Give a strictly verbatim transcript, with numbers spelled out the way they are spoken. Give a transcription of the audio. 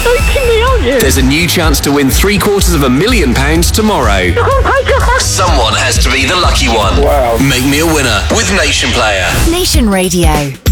joking me, aren't you? There's a new chance to win three quarters of a million pounds tomorrow. Oh my God. Someone has to be the lucky one. Wow. Make me a winner with Nation Player. Nation Radio.